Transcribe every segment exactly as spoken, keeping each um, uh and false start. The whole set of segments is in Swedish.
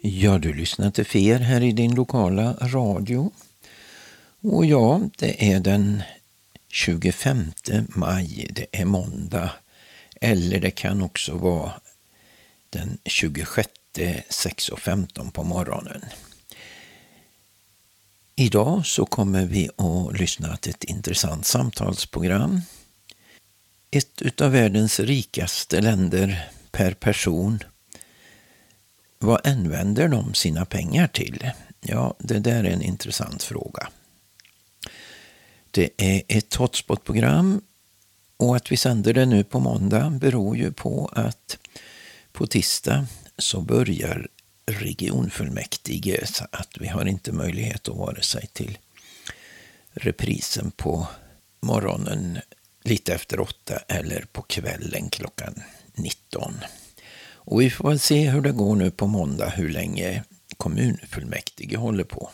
Ja, du lyssnar till F E R här i din lokala radio. Och ja, det är den tjugofemte maj, det är måndag. Eller det kan också vara den tjugosjätte sex och femton på morgonen. Idag så kommer vi att lyssna till ett intressant samtalsprogram. Ett utav världens rikaste länder per person. Vad använder de sina pengar till? Ja, det där är en intressant fråga. Det är ett hotspot-program och att vi sänder det nu på måndag beror ju på att på tisdag så börjar regionfullmäktige, så att vi har inte möjlighet att vara sig till reprisen på morgonen lite efter åtta eller på kvällen klockan nitton. Och vi får väl se hur det går nu på måndag, hur länge kommunfullmäktige håller på.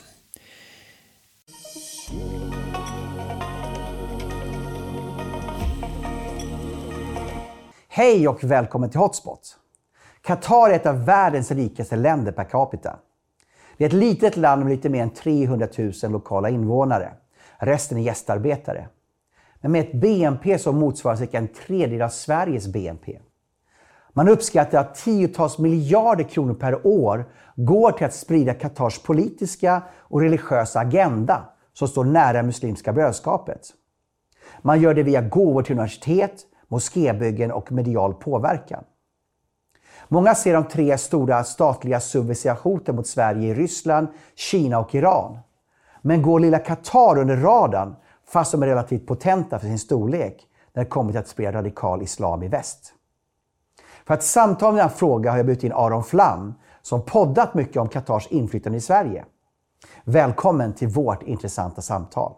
Hej och välkommen till Hotspot. Qatar är ett av världens rikaste länder per capita. Det är ett litet land med lite mer än trehundratusen lokala invånare. Resten är gästarbetare. Men med ett B N P som motsvarar cirka en tredjedel av Sveriges B N P. Man uppskattar att tiotals miljarder kronor per år går till att sprida Qatars politiska och religiösa agenda som står nära muslimska brödskapet. Man gör det via gåvor till universitet, moskébyggen och medial påverkan. Många ser de tre stora statliga subversiva hoten mot Sverige i Ryssland, Kina och Iran. Men går lilla Qatar under radarn fast de är relativt potenta för sin storlek när det kommer till att sprida radikal islam i väst. För att samtala om den här frågan har jag bjudit in Aron Flam som poddat mycket om Qatars inflytande i Sverige. Välkommen till vårt intressanta samtal.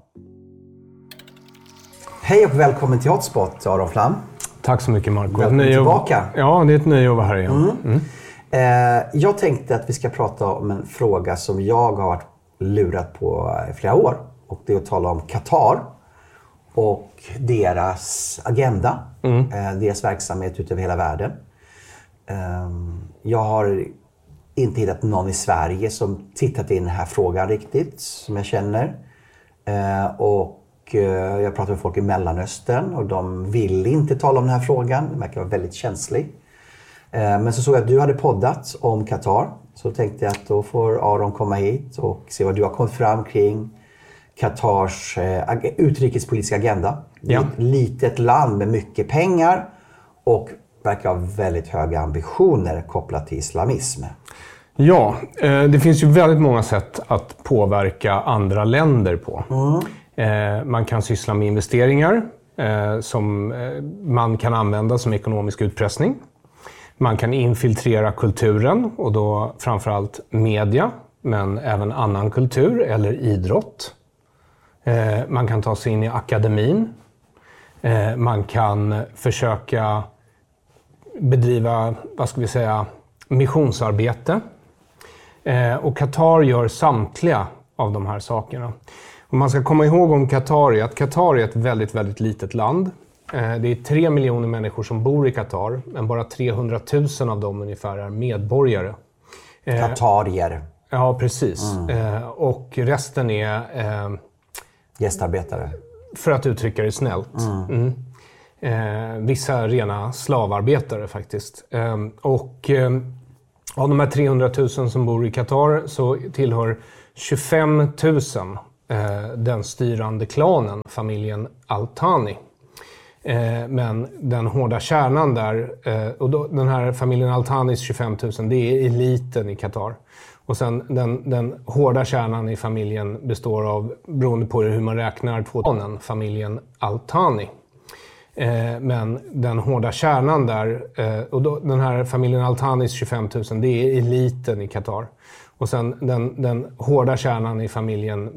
Hej och välkommen till Hotspot, Aron Flam. Tack så mycket, Marco. Välkommen tillbaka. Ja, det är ett nöje att vara här igen. Mm. Mm. Eh, jag tänkte att vi ska prata om en fråga som jag har varit lurat på i flera år. Och det är att tala om Qatar och deras agenda, mm. eh, deras verksamhet ute över hela världen. Eh, jag har inte hittat någon i Sverige som tittat in den här frågan riktigt, som jag känner. Eh, och jag pratar med folk i Mellanöstern och de vill inte tala om den här frågan. Den verkar vara väldigt känslig. Men så såg jag att du hade poddat om Qatar. Så tänkte jag att då får Aron komma hit och se vad du har kommit fram kring Qatars utrikespolitiska agenda. Det är ett litet land med mycket pengar och verkar ha väldigt höga ambitioner kopplat till islamism. Ja, det finns ju väldigt många sätt att påverka andra länder på. Mm. Eh, man kan syssla med investeringar eh, som eh, man kan använda som ekonomisk utpressning. Man kan infiltrera kulturen och då framförallt media, men även annan kultur eller idrott. Eh, man kan ta sig in i akademin. Eh, man kan försöka bedriva, vad ska vi säga, missionsarbete. Eh, och Qatar gör samtliga av de här sakerna. Och man ska komma ihåg om Qatar är att Qatar är ett väldigt, väldigt litet land. Det är tre miljoner människor som bor i Qatar, men bara trehundratusen av dem ungefär är medborgare. Qatarier. Ja, precis. Mm. Och resten är... Gästarbetare. För att uttrycka det snällt. Mm. Mm. Vissa rena slavarbetare faktiskt. Och av de här trehundratusen som bor i Qatar så tillhör tjugofem tusen den styrande klanen, familjen Al-Thani. Men den hårda kärnan där, och då, den här familjen Al-Thanis tjugofem tusen, det är eliten i Qatar. Och sen den, den hårda kärnan i familjen består av, beroende på hur man räknar, två klanen, familjen Al-Thani. Men den hårda kärnan där, och då, den här familjen Al-Thanis tjugofem tusen, det är eliten i Qatar. Och sen den, den hårda kärnan i familjen